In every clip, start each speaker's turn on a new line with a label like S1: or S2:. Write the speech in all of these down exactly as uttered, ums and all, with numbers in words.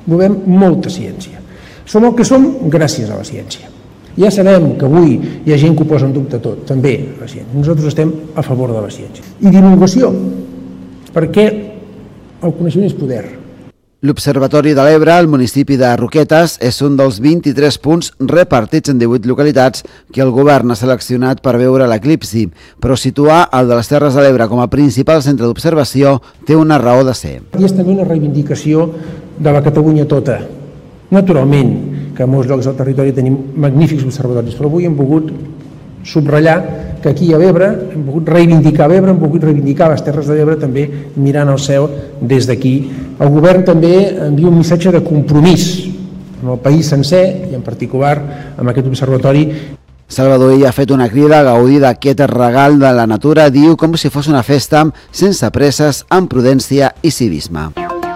S1: movem molta ciència. Som el que som gràcies a la ciència. Ja sabem que avui hi ha gent que ho posa en dubte tot, també la ciència. Nosaltres estem a favor de la ciència. I divulgació, perquè el coneixement és poder.
S2: L'Observatori de l'Ebre, al municipi de Roquetes, és un dels vint-i-tres punts repartits en divuit localitats que el govern ha seleccionat per veure l'eclipsi, però situar el de les Terres de l'Ebre com a principal centre d'observació té una raó de ser.
S1: I és també una reivindicació de la Catalunya tota. Naturalment, que a molts llocs del territori tenim magnífics observatoris, però avui hem volgut subratllar que aquí a l'Ebre hem volgut reivindicar l'Ebre, hem volgut reivindicar les Terres de l'Ebre també mirant al cel des d'aquí. El govern també envia un missatge de compromís amb el país sencer i en particular amb aquest observatori.
S2: Salvador Illa ha fet una crida a gaudir d'aquest regal de la natura, diu, com si fos una festa, sense presses, amb prudència i civisme.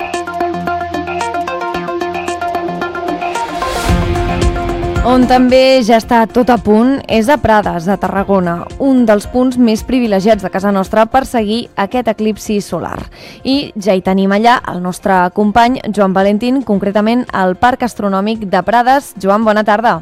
S3: On també ja està tot a punt és a Prades, a Tarragona, un dels punts més privilegiats de casa nostra per seguir aquest eclipsi solar. I ja hi tenim allà el nostre company Joan Valentín, concretament al Parc Astronòmic de Prades. Joan, bona tarda.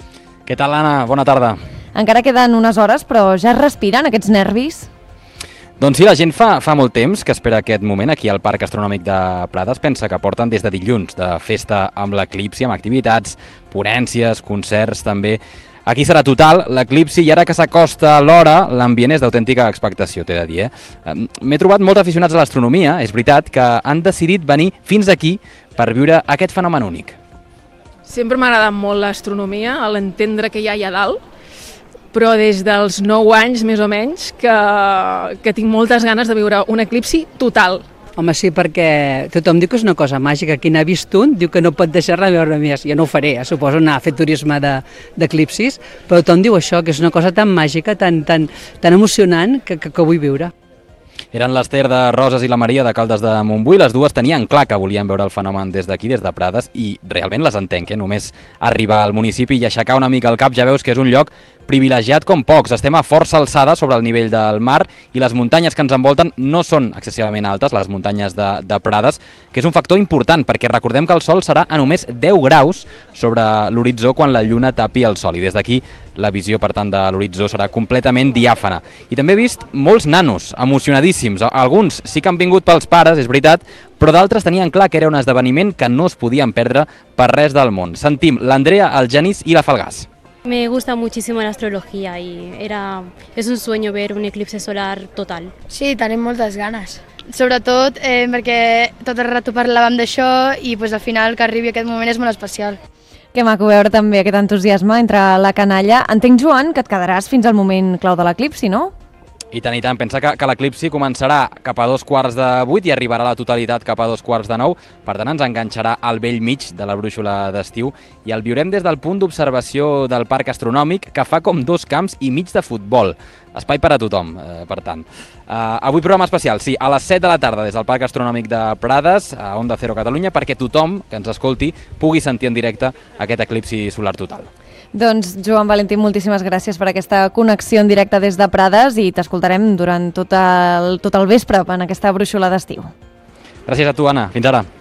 S4: Què tal, Anna? Bona tarda.
S3: Encara queden unes hores, però ja es respiren aquests nervis?
S4: Doncs sí, la gent fa, fa molt temps que espera aquest moment aquí al Parc Astronòmic de Prades. Pensa que porten des de dilluns de festa amb l'eclipsi, amb activitats, ponències, concerts també. Aquí serà total l'eclipsi i ara que s'acosta l'hora, l'ambient és d'autèntica expectació, t'he de dir. Eh? M'he trobat molts aficionats a l'astronomia, és veritat, que han decidit venir fins aquí per viure aquest fenomen únic.
S5: Sempre m'ha agradat molt l'astronomia, l'entendre que hi ha allà dalt, però des dels nou anys, més o menys, que, que tinc moltes ganes de viure un eclipsi total.
S6: Home, sí, perquè tothom diu que és una cosa màgica. Qui n'ha vist un diu que no pot deixar-la veure més. Jo no ho faré, eh? Suposo anar a fer turisme d'eclipsis, de, però tothom diu això, que és una cosa tan màgica, tan, tan, tan emocionant, que, que, que vull viure.
S4: Eren l'Ester de Roses i la Maria de Caldes de Montbui. Les dues tenien clar que volien veure el fenomen des d'aquí, des de Prades, i realment les entenc, eh? Només arribar al municipi i aixecar una mica el cap ja veus que és un lloc privilegiat com pocs. Estem a força alçada sobre el nivell del mar i les muntanyes que ens envolten no són excessivament altes, les muntanyes de, de Prades, que és un factor important perquè recordem que el sol serà a només deu graus sobre l'horitzó quan la lluna tapi el sol i des d'aquí la visió, per tant, de l'horitzó serà completament diàfana. I també he vist molts nanos emocionadíssims. Alguns sí que han vingut pels pares, és veritat, però d'altres tenien clar que era un esdeveniment que no es podien perdre per res del món. Sentim l'Andrea, el Genís i la Falgàs.
S7: Me gusta muchísimo la astrología y era, es un sueño ver un eclipse solar total.
S8: Sí, tenim moltes ganes. Sobretot eh, perquè tot el rato parlàvem d'això i pues, al final que arribi aquest moment és molt especial.
S3: Que maco veure també aquest entusiasme entre la canalla. Entenc, Joan, que et quedaràs fins al moment clau de l'eclipsi, no?
S4: I tant, i tant. Pensa que, que l'eclipsi començarà cap a dos quarts de vuit i arribarà a la totalitat cap a dos quarts de nou. Per tant, ens enganxarà al vell mig de la brúixola d'estiu i el viurem des del punt d'observació del Parc Astronòmic, que fa com dos camps i mig de futbol. Espai per a tothom, eh, per tant. Uh, avui programa especial, sí, a les set de la tarda des del Parc Astronòmic de Prades, a Onda Cero Catalunya, perquè tothom que ens escolti pugui sentir en directe aquest eclipsi solar total.
S3: Doncs, Joan Valentín, moltíssimes gràcies per aquesta connexió en directe des de Prades i t'escoltarem durant tot el, tot el vespre en aquesta brúixola d'estiu.
S4: Gràcies a tu, Anna. Fins ara.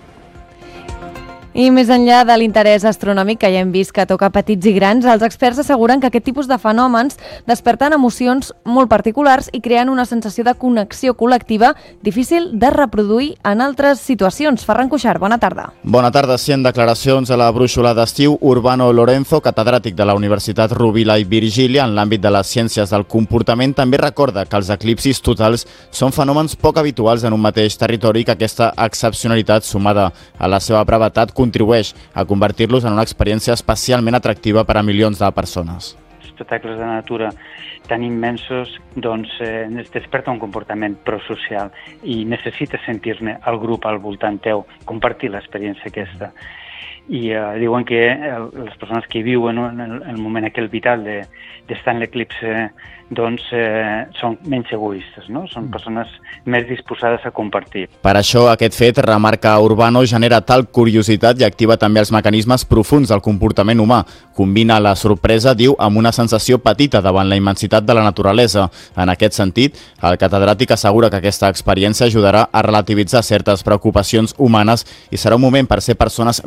S3: I més enllà de l'interès astronòmic que ja hem vist que toca petits i grans, els experts asseguren que aquest tipus de fenòmens desperten emocions molt particulars i creen una sensació de connexió col·lectiva difícil de reproduir en altres situacions. Ferran Cuixart, bona tarda.
S9: Bona tarda. Sí, en declaracions a la brúixola d'estiu, Urbano Lorenzo, catedràtic de la Universitat Rovira i Virgília en l'àmbit de les ciències del comportament, també recorda que els eclipsis totals són fenòmens poc habituals en un mateix territori i que aquesta excepcionalitat sumada a la seva brevetat contribueix a convertir-los en una experiència especialment atractiva per a milions de persones.
S10: Espectacles de natura tan immensos, doncs eh, desperta un comportament prosocial i necessites sentir-ne el grup al voltant teu, compartir l'experiència aquesta. I eh, diuen que eh, les persones que viuen en el, el moment aquell vital de, d'estar en l'eclipse doncs eh, són menys egoistes, no? Són persones més disposades a compartir.
S9: Per això aquest fet, remarca Urbano, genera tal curiositat i activa també els mecanismes profuns del comportament humà. Combina la sorpresa, diu, amb una sensació petita davant la immensitat de la naturalesa. En aquest sentit, el catedràtic assegura que aquesta experiència ajudarà a relativitzar certes preocupacions humanes i serà un moment per ser persones